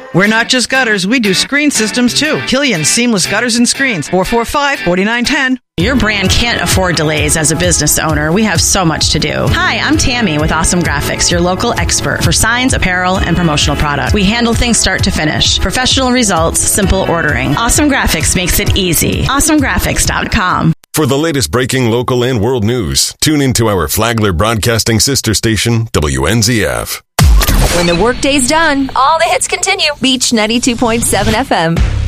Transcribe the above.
We're not just gutters, we do screen systems too. Killian Seamless Gutters and Screens, 445-4910. Your brand can't afford delays as a business owner. We have so much to do. Hi, I'm Tammy with Awesome Graphics, your local expert for signs, apparel, and promotional products. We handle things start to finish. Professional results, simple ordering. Awesome Graphics makes it easy. AwesomeGraphics.com. For the latest breaking local and world news, tune into our Flagler Broadcasting sister station, WNZF. When the workday's done, all the hits continue. Beach 92.7 FM.